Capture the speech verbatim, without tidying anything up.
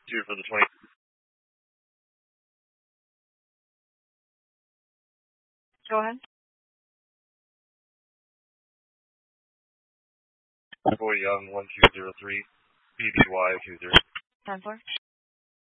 Two for the twenty. Go ahead. Boy Young, one two zero three, B B Y two zero. Ten four.